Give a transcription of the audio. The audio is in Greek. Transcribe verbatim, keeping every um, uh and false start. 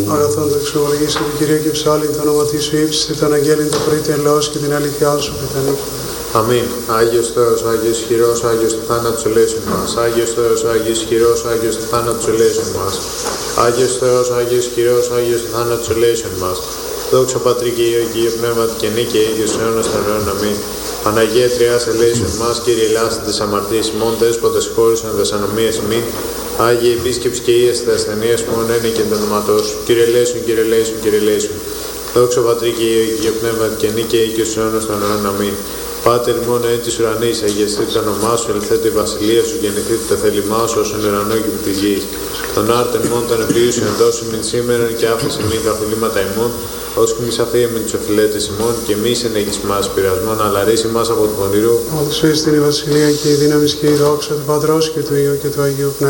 Αγαθόν το εξομολογήσει του Κυρίου και ψάλλει το όνομα της σου ύψιστη, τον αγγέλιν το πρωί τελώς και την αλήθειά σου πετανή. Αμήν. Άγιος Θεός, Άγιος Χειρός, Άγιος του θάνατος ελέησον μας. Άγιος Θεός, Άγιος Χειρός, Άγιος του θάνατος ελέησον μας. Άγιος Θεός, Άγιος Χειρός, Άγιος του θάνατος ελέησον μας. Δόξα Πατρί και Υιό και Υιό Πνεύματι και νίκη Αίγιος αιώνας των αιώνων. Αμήν. Παναγία Τριάς ελέησον μας, Κύριε ελάστε τις αμαρτίες ημών, Δέσποτες χώρισον τες ανομίες ημίν. Άγιε επίσκεψη και ίες τες ασθενείες μου, ένε και εν το όνοματό σου. Κύριε ελέησον, Κύριε ελέησον, Κύριε ελέησον. Δόξα Πατρί και Υιό και Υιό Πνεύματι και νίκη Αίγιος αιώνας των αιώνων. Αμήν. Πάτερ ημών εν της ουρανής, αγιαστείτε το όνομά σου, ελθέτω η βασιλεία σου, γεννηθείτε το θέλημά σου, όσον ουρανό και επί της γης. Τον άρτον ημών των επιούσιων δώσου μην σήμερον και άφησε μην τα οφειλήματα ημών, ως και εμείς αφήνουμε τους οφειλέτες ημών, και εμείς εν έχεις μας πειρασμόν, αλλά ρίση μας από του πονηρού. Όλος σου εις την η βασιλεία και η δύναμη και η δόξα του Πατρός και του Υιού και του Αγίου Πνεύματος.